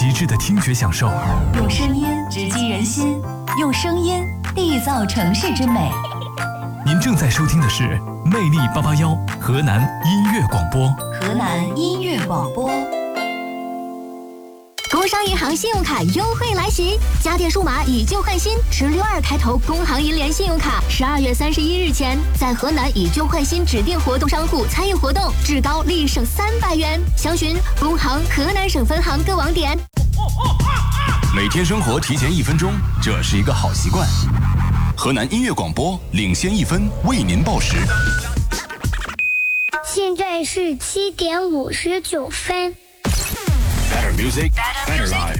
极致的听觉享受， 用声音直击人心，用声音缔造城市之美。 您正在收听的是魅力881河南音乐广播。 河南音乐广播。 工商银行信用卡优惠来袭，家电数码以旧换新，持62开头工行银联信用卡，12月31日前在河南以旧换新指定活动商户参与活动，至高立省300元。详询工行河南省分行各网点。 每天生活提前1分钟，这是一个好习惯。河南音乐广播领先1分，为您报时。 现在是7点59分。 Better music, better life.